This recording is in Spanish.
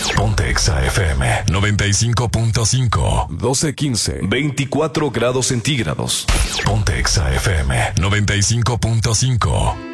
Ponte Exa FM 95.5. 12:15. 24 grados centígrados. Ponte Exa FM 95.5.